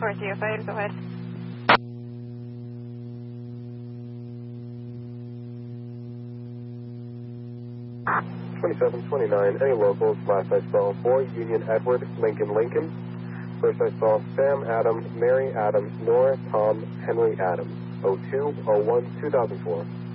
405, go ahead. Any locals, last I saw Boy Union Edward Lincoln. First I saw Sam Adams, Mary Adams, Nora Tom Henry Adams, 0201 2004.